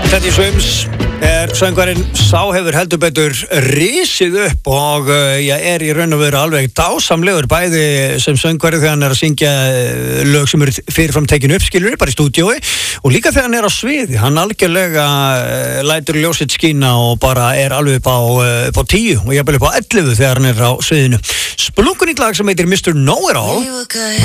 Teddy Swims söngvarinn sá hefur heldur betur risið upp og er í raun og veru alveg dásamlegur bæði sem söngvari þegar hann er að syngja lög sem eru fyrirfram tekin upp, skilur bara í stúdíói og líka þegar hann er á sviði, hann algjörlega lætur ljósitt skína og bara er alveg upp á 10 og jafnvel upp á 11 þegar hann er á sviðinu. Splunkunýtt lag sem heitir Mr. Know-It-All